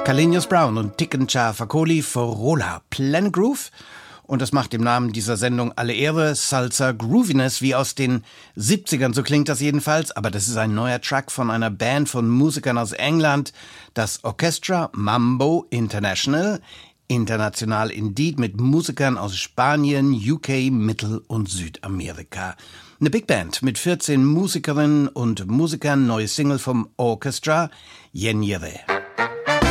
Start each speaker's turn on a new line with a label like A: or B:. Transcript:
A: Kalenius Brown und Tikencha Fakoli Forola Planet Groove. Und das macht dem Namen dieser Sendung alle Ehre. Salsa Grooviness, wie aus den 70ern, so klingt das jedenfalls. Aber das ist ein neuer Track von einer Band von Musikern aus England, das Orchestra Mambo International. International indeed, mit Musikern aus Spanien, UK, Mittel- und Südamerika. Eine Big Band mit 14 Musikerinnen und Musikern, neue Single vom Orchestra, Yenjere.